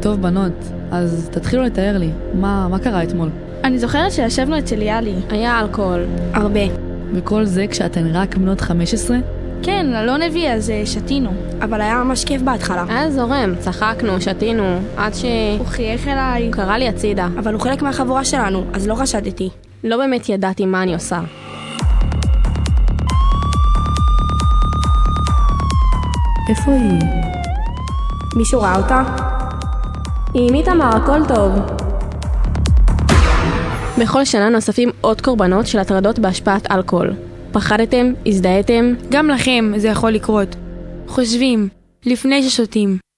טוב בנות, אז תתחילו לתאר לי, מה קרה אתמול? אני זוכרת שישבנו אצל יאלי. היה אלכוהול. הרבה. וכל זה כשאתן רק בנות 15? כן, אלון הביא, אז שתינו. אבל היה ממש כיף בהתחלה. היה זורם, צחקנו, שתינו, עד הוא חייך אליי. קרא לי הצידה. אבל הוא חלק מהחבורה שלנו, אז לא חשדתי. לא באמת ידעתי מה אני עושה. איפה היא? מישהו ראה אותה? היא עם איתמר, הכל טוב. בכל שנה נוספים עוד קורבנות של הטרדות בהשפעת אלכוהול. פחדתם? הזדהיתם? גם לכם זה יכול לקרות. חושבים, לפני ששותים.